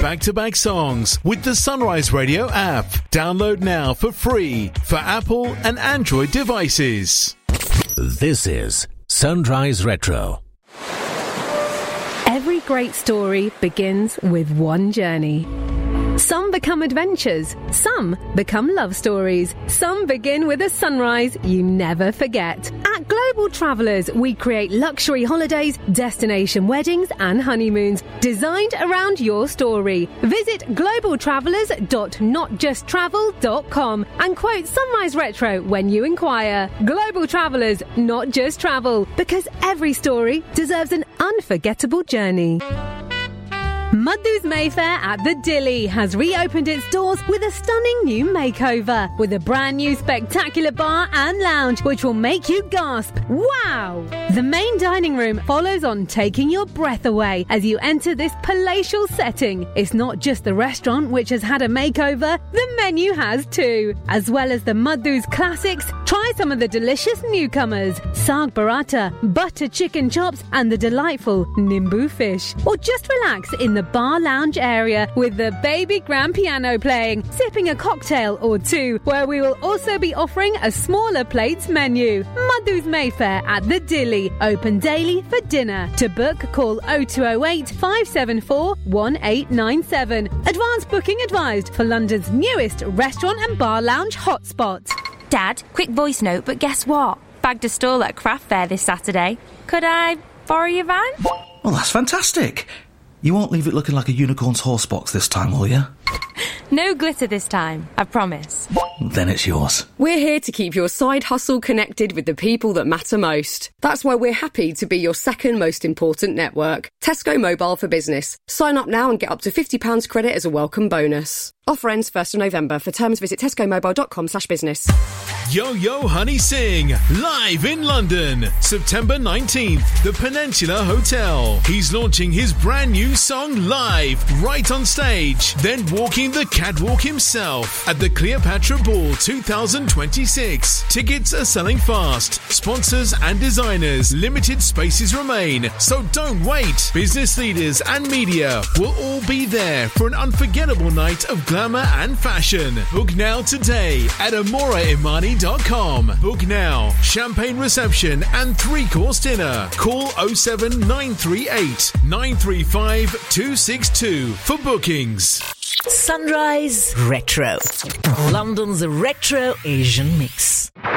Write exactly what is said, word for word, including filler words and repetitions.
back-to-back songs with the Sunrise Radio app. Download now for free for Apple and Android devices. This is Sunrise Retro. Every great story begins with one journey. Some become adventures, some become love stories, some begin with a sunrise you never forget. At Global Travellers, we create luxury holidays, destination weddings and honeymoons designed around your story. Visit global travellers dot not just travel dot com and quote Sunrise Retro when you inquire. Global Travellers, not just travel, because every story deserves an unforgettable journey. Muddo's Mayfair at the Dilly has reopened its doors with a stunning new makeover, with a brand new spectacular bar and lounge which will make you gasp, wow! The main dining room follows on, taking your breath away as you enter this palatial setting. It's not just the restaurant which has had a makeover, the menu has too. As well as the Muddo's classics, try some of the delicious newcomers, Saag Burrata, butter chicken chops and the delightful Nimbu fish. Or just relax in the bar lounge area with the baby grand piano playing, sipping a cocktail or two, where we will also be offering a smaller plates menu. Muddo's Mayfair at the Dilly, open daily for dinner. To book, call oh two oh eight, five seven four, one eight nine seven. Advance booking advised for London's newest restaurant and bar lounge hotspot. Dad, quick voice note, but guess what? Bagged a stall at a craft fair this Saturday. Could I borrow your van? Well, that's fantastic. You won't leave it looking like a unicorn's horse box this time, will you? No glitter this time, I promise. Then it's yours. We're here to keep your side hustle connected with the people that matter most. That's why we're happy to be your second most important network. Tesco Mobile for Business. Sign up now and get up to fifty pounds credit as a welcome bonus. Offer ends first of November. For terms, visit tesco mobile dot com slash business. Yo Yo Honey Sing, live in London, September nineteenth, the Peninsula Hotel. He's launching his brand new song live, right on stage, then walking the catwalk himself at the Cleopatra Ball twenty twenty-six. Tickets are selling fast. Sponsors and designers, limited spaces remain, so don't wait. Business leaders and media will all be there for an unforgettable night of glamour and fashion. Book now today at amora imani dot com. Book now. Champagne reception and three-course dinner. Call oh seven nine three eight, nine three five, two six two for bookings. Sunrise Retro, London's retro Asian mix.